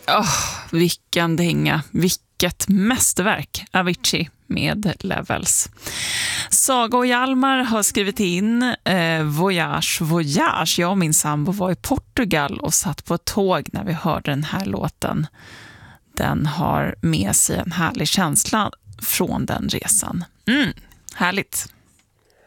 Vilken dänga, vilket mästerverk, Avicii med Levels. Saga och Hjalmar har skrivit in Voyage, Voyage. Jag och min sambo var i Portugal och satt på ett tåg när vi hörde den här låten. Den har med sig en härlig känsla från den resan. Härligt.